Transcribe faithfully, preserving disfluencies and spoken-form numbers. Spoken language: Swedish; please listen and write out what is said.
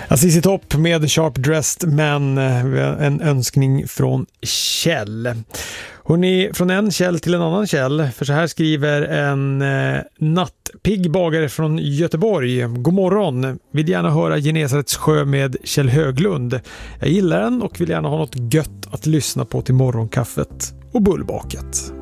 Z Z Top med Sharp Dressed Man, en önskning från Kjell. Hörrni, från en Kjell till en annan Kjell, för så här skriver en eh, nattpigg bagare från Göteborg. God morgon, vill gärna höra Genesarets sjö med Kjell Höglund. Jag gillar den och vill gärna ha något gött att lyssna på till morgonkaffet och bullbaket.